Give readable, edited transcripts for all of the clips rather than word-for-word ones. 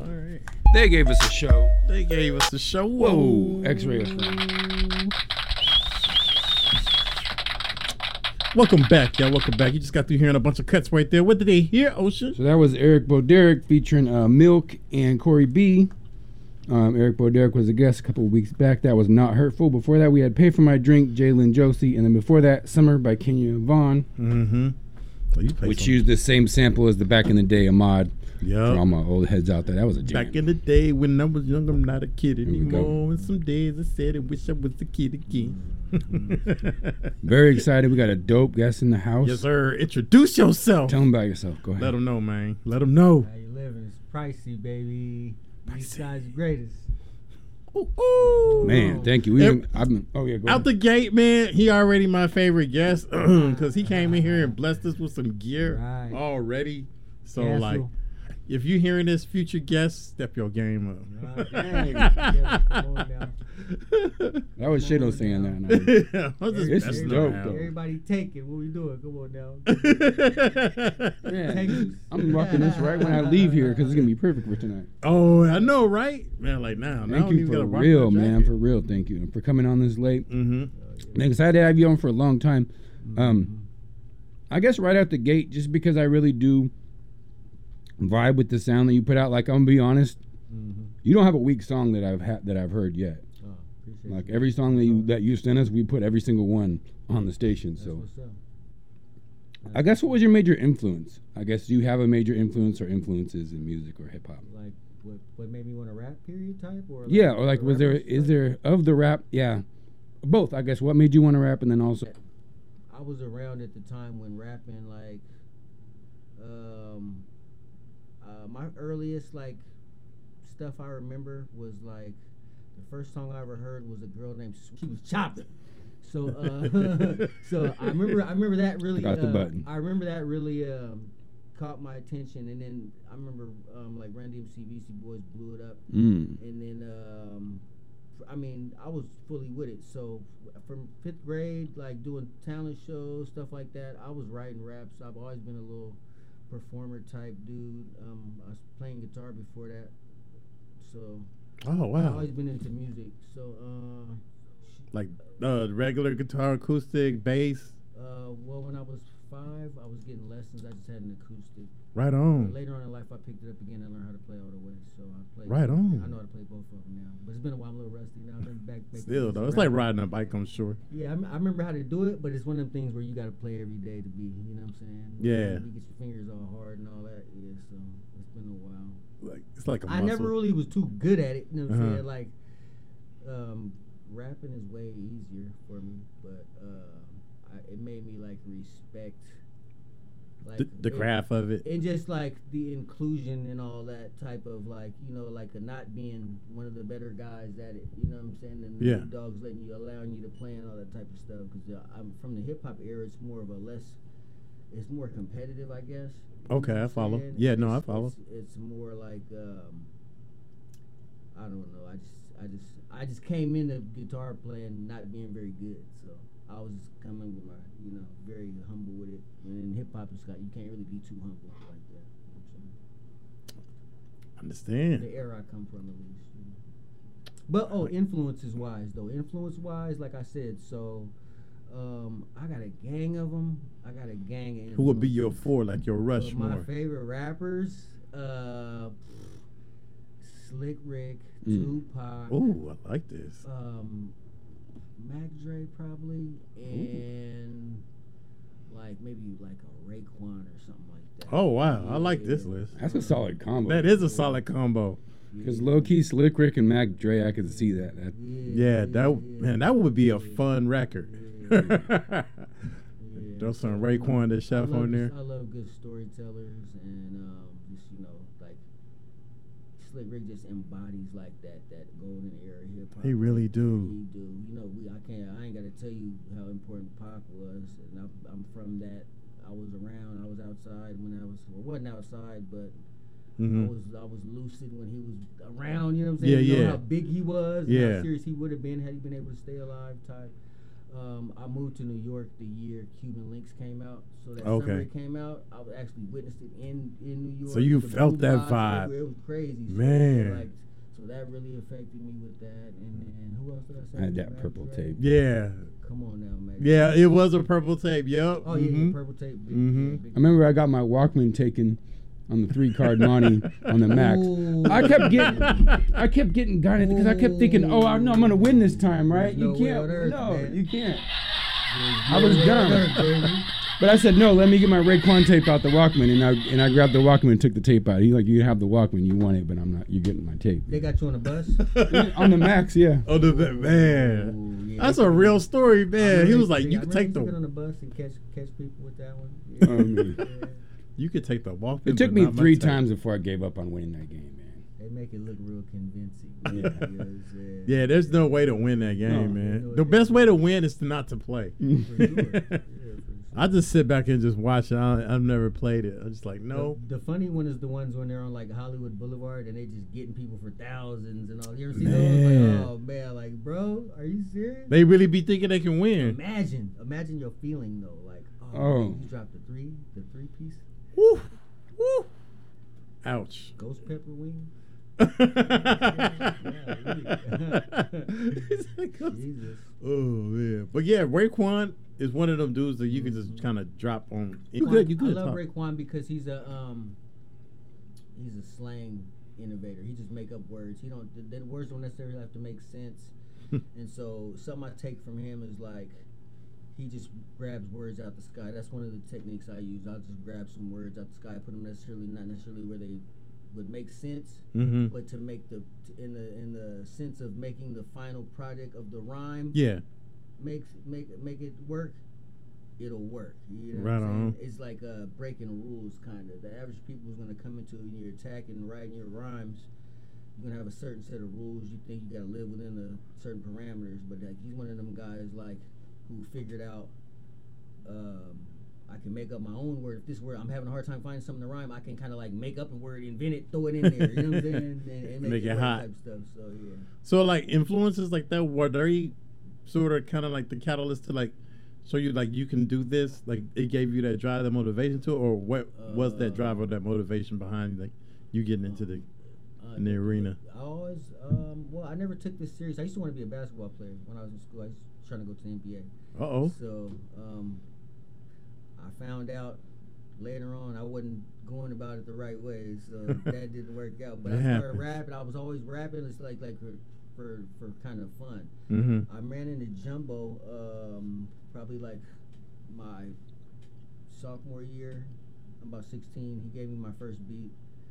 All right. They gave us a show. They gave us a show. Whoa. X-Ray FM. Welcome back, y'all. Welcome back. You just got through hearing a bunch of cuts right there. What did they hear, Ocean? So that was Eric Boderick featuring Milk and Corey B. Eric Boderick was a guest a couple of weeks back. That was Not Hurtful. Before that, we had Pay For My Drink, Jalen Josie. And then before that, Summer by Kenya Vaughn. Mm-hmm. Which used the same sample as the Back in the Day Ahmad. Yeah. For all my old heads out there. That was a jam. Back in the day when I was young, I'm not a kid anymore. And some days I said I wish I was a kid again. Very excited. We got a dope guest in the house. Yes, sir. Introduce yourself. Tell them about yourself. Go ahead. Let them know, man. Let them know. How you living? It's pricey, baby. East side's greatest. Ooh. Man, thank you. Go Out ahead. the gate, man, he already my favorite guest because he came in here and blessed us with some gear already. So, Castle. like, if you're hearing this, future guest, step your game up. That was Shadow saying that. This is dope, though. Everybody take it. What we doing? Come on now. Man, I'm rocking this right when I leave here because it's going to be perfect for tonight. Oh, I know, right? Man, like now. Thank you for real, man. For real, thank you. And for coming on this late. Mm-hmm. I'm excited to have you on for a long time. I guess right out the gate, just because I really do vibe with the sound that you put out. Like, I'm gonna be honest, you don't have a weak song that I've heard yet. Like every song that you sent us, we put every single one on the station. So, I guess what was your major influence? I guess do you have a major influence or influences in music or hip hop? Like what made me want to rap? Period type or like is there of the rap? Yeah, both. I guess what made you want to rap, and then also. I was around at the time when rapping like. My earliest like stuff I remember was like the first song I ever heard was a girl named she was chopping. So so I remember that really got the button. I remember that really caught my attention, and then I remember like Run DMC Beastie Boys blew it up, and then I mean I was fully with it. So from 5th grade, like doing talent shows, stuff like that, I was writing raps. I've always been a little performer type dude. I was playing guitar before that, so oh wow, I've always been into music. So like regular guitar, acoustic, bass. Well, when I was 5, I was getting lessons. I just had an acoustic. Right on. But later on in life, I picked it up again and learned how to play all the way. So I played. Right on. I know how to play both of them now, but it's been a while. I'm a little rusty now. I've been back. Still though, it's like riding a bike, I'm sure. Yeah, I remember how to do it, but it's one of them things where you got to play every day to be. You know what I'm saying? Yeah. You get your fingers all hard and all that. Yeah. So it's been a while. Like it's like a I muscle. never really was too good at it. You know what I'm saying? Like, rapping is way easier for me, but it made me like respect. Like the craft of it, and just like the inclusion and all that type of like, you know, like not being one of the better guys at it, you know what I'm saying, and the dogs letting you, allowing you to play and all that type of stuff, because I'm from the hip hop era. It's more of a it's more competitive, I guess. Okay, I follow. Yeah, no, I follow. It's more like I don't know. I just came into guitar playing not being very good, so I was coming with my, you know, very humble with it. And in hip hop, it's got, you can't really be too humble like that. You know what I'm understand. The era I come from, at least. You know. But influences wise, like I said, so I got a gang of them. I got a gang of. Who would be your 4, like your Rushmore? My favorite rappers, Slick Rick, Tupac. Oh, I like this. Mac Dre probably, and like maybe like a Raekwon or something like that. Oh wow, I like this list. That's a solid combo. That is a solid combo. Because low key, Slick Rick and Mac Dre, I could see that. That would be a fun record. Throw some Raekwon the Chef on there. I love good storytellers, and just, you know, like Slick Rick just embodies like that golden era hip hop. He really do. He do. You know, I ain't got to tell you how important Pac was, and I'm from that. I was around. I was outside when wasn't outside, but I was lucid when he was around. You know what I'm saying? You know how big he was, and how serious he would have been had he been able to stay alive. Type. I moved to New York the year Cuban Links came out. So that Okay. summer it came out, I actually witnessed it in New York. So you The felt that boombox vibe. everywhere. It was crazy. Man. So that really affected me with that. And then who else did I say? I had that purple Backtrack? tape. Yeah. Come on now, man. Yeah, it was a purple tape. Yep. Oh, yeah, purple tape. Big, Mhm. big. I remember I got my Walkman taken on the 3-card money on the Max. Ooh. I kept getting guided because I kept thinking, oh, I know I'm gonna win this time, right? There's You no way can't. on earth, No, man. you can't. I was dumb. But I said, no, let me get my Raekwon tape out the Walkman, and I grabbed the Walkman and took the tape out. He's like, you have the Walkman, you want it, but I'm not. You're getting my tape. They got you on the bus? On the Max, yeah. Oh, man. Ooh, yeah. That's a real story, man. He was like, I you could remember take used to get the on the bus and catch people with that one. Yeah. you could take the Walkman. It took but me not my 3 tape. times before I gave up on winning that game, man. They make it look real convincing. Yeah. Because, Yeah, there's no way to win that game, No. man. No, The best way to win is to not to play. for sure. Yeah, for sure. I just sit back and just watch it. I've never played it. I'm just like, no. The funny one is the ones when they're on like Hollywood Boulevard and they just getting people for thousands and all. You ever see those? Man. Like, oh man, like bro, are you serious? They really be thinking they can win. Imagine your feeling though. Like, Oh. man, you dropped the three piece Woo, woo. Ouch. ghost pepper wing. Jesus. Oh man, but yeah, Raekwon is one of them dudes that you can just kind of drop on. You good? You good? I love Talk. Raekwon because he's a slang innovator. He just make up words. He don't the words don't necessarily have to make sense. And so something I take from him is like he just grabs words out the sky. That's one of the techniques I use. I'll just grab some words out the sky, put them not necessarily where they would make sense, Mm-hmm. but to make in the sense of making the final product of the rhyme, Yeah. make it work. It'll work. You know Right what I'm on. saying? It's like breaking rules, kind of. The average people is going to come into when you're attacking and writing your rhymes. You're going to have a certain set of rules. You think you got to live within certain parameters, but like he's one of them guys like who figured out I can make up my own word. If this word I'm having a hard time finding something to rhyme, I can kind of like make up a word, invent it, throw it in there. You know what I'm saying? And Make it work hot. type stuff. So yeah. So like influences like that were they sort of kind of like the catalyst to like show you like you can do this? Like it gave you that drive, that motivation to it, or what was that drive or that motivation behind like you getting into the in the arena? I always, well, I never took this serious. I used to want to be a basketball player when I was in school. I was trying to go to the NBA. Uh-oh. So, I found out later on I wasn't going about it the right way, so that didn't work out. But That I started happens. rapping. I was always rapping. It's like for kind of fun. Mm-hmm. I ran into Jumbo probably like my sophomore year. I'm about 16. He gave me my first beat.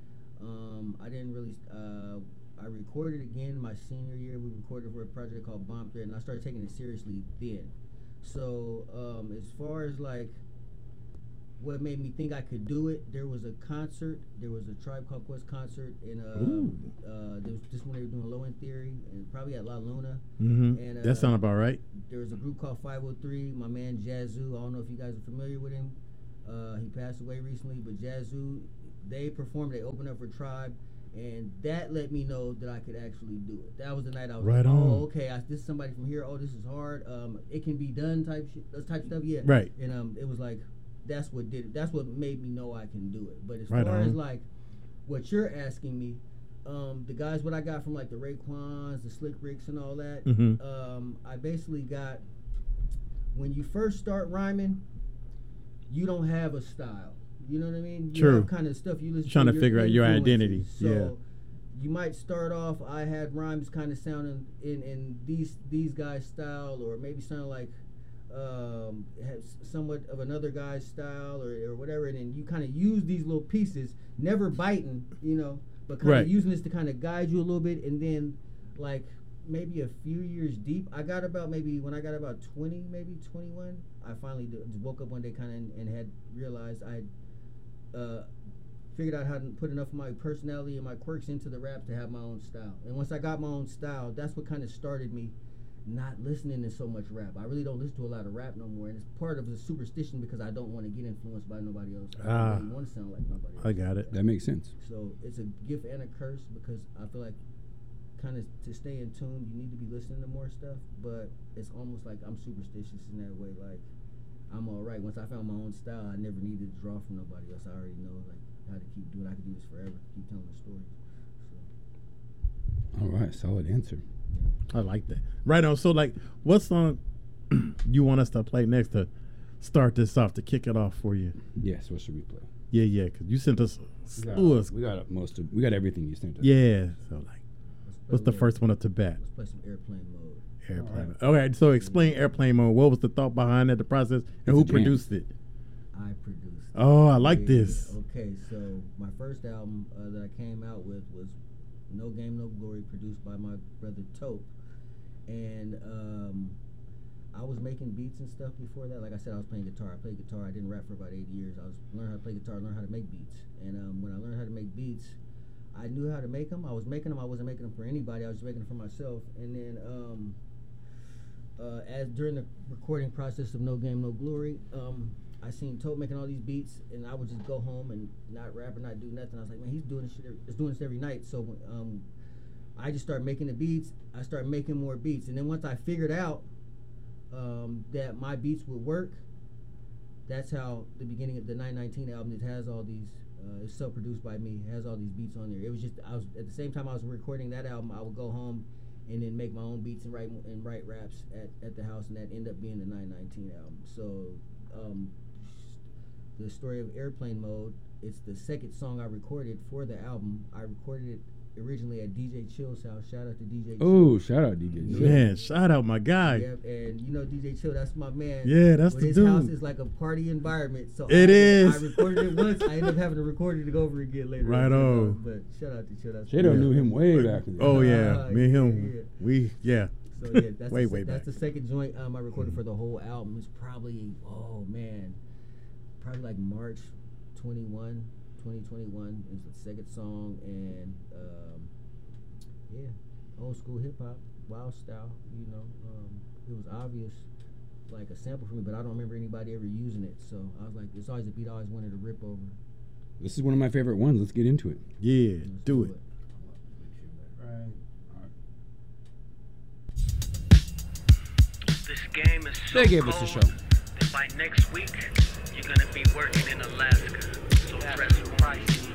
I didn't really. I recorded again my senior year. We recorded for a project called Bomb Threat, and I started taking it seriously then. So as far as like what made me think I could do it, there was a concert. There was a Tribe Called Quest concert, and there was just when they were doing Low End Theory, and probably at La Luna. Mm-hmm. And That sound about right. there was a group called 503. My man Jazzu. I don't know if you guys are familiar with him. He passed away recently, but Jazzu, they performed. They opened up for Tribe, and that let me know that I could actually do it. That was the night I was Right like, on. oh, okay, this is somebody from here. Oh, this is hard. It can be done type stuff. Yeah. Right. And it was like that's what did it. That's what made me know I can do it. But as Right far as on. like what you're asking me, the guys what I got from like the Raekwons, the Slick Ricks, and all that. Mm-hmm. I basically got when you first start rhyming, you don't have a style. You know what I mean? You True. have kind of stuff you listen Trying to your figure out your influences. identity. So Yeah. you might start off. I had rhymes kind of sounding in these guys' style, or maybe sounding like has somewhat of another guy's style, or whatever. And then you kind of use these little pieces, never biting, but kind Right. of using this to kind of guide you a little bit, and then like maybe a few years deep, when I got about 20, maybe 21, I finally just woke up one day kind of and had realized I had figured out how to put enough of my personality and my quirks into the rap to have my own style. And once I got my own style, that's what kind of started me not listening to so much rap. I really don't listen to a lot of rap no more, and it's part of the superstition because I don't want to get influenced by nobody else. I don't really want to sound like nobody else. I got it. That makes sense. So it's a gift and a curse because I feel like kind of to stay in tune, you need to be listening to more stuff. But it's almost like I'm superstitious in that way. Like I'm all right. Once I found my own style, I never needed to draw from nobody else. I already know like how to keep doing. I could do this forever. Keep telling the stories. So. All right, solid answer. I like that. Right on. So, like, what song you want us to play next to start this off, to kick it off for you? Yes, what should we play? Yeah, because you sent us. We got everything you sent us. Yeah. So, like, what's the first one up to bat? Let's play some Airplane Mode. Airplane Mode. All right. So, explain Airplane Mode. What was the thought behind it, the process, and who produced it? I produced it. Oh, I like this. Okay, so my first album that I came out with was No Game, No Glory, produced by my brother Tope. And I was making beats and stuff before that. Like I said, I was playing guitar. I played guitar. I didn't rap for about 8 years. I was learning how to play guitar, learn how to make beats. And when I learned how to make beats, I knew how to make them. I was making them. I wasn't making them for anybody. I was making them for myself. And then as during the recording process of No Game, No Glory, I seen Tope making all these beats, and I would just go home and not rap or not do nothing. I was like, man, he's doing this shit. He's doing this every night. So I just started making the beats. I started making more beats, and then once I figured out that my beats would work, that's how the beginning of the 919 album. It has all these. It's self-produced by me. It has all these beats on there. It was just I was at the same time I was recording that album. I would go home and then make my own beats and write raps at the house, and that ended up being the 919 album. So. The story of Airplane Mode, it's the second song I recorded for the album. I recorded it originally at DJ Chill's house. Shout out to DJ Chill. Oh, shout out DJ Chill. Man, shout out my guy. Yep, and you know DJ Chill, that's my man. Yeah, that's the his dude. His house is like a party environment. So it is. I recorded it once. I ended up having to record it over again later. Right on. But shout out to Chill. Shadow knew him way back in the day. Oh, yeah. Me and him, So yeah, that's way that's back. the second joint I recorded for the whole album. It's probably like March 2021 is the second song, and old school hip hop, wild style. You know, it was obvious, like a sample for me, but I don't remember anybody ever using it. So I was like, it's always a beat I always wanted to rip over. This is one of my favorite ones. Let's get into it. Yeah, Let's do it. This game is so They gave cold us a show. that by next week you're gonna be working in Alaska. So press right.